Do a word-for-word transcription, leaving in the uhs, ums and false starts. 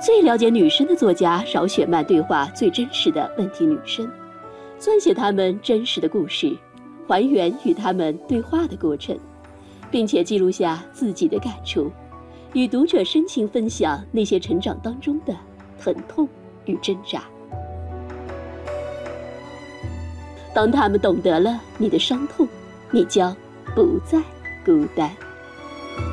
最了解女生的作家饶雪漫对话最真实的问题女生，撰写她们真实的故事，还原与她们对话的过程，并且记录下自己的感触，与读者深情分享那些成长当中的疼痛与挣扎。当他们懂得了你的伤痛，你将不再孤单。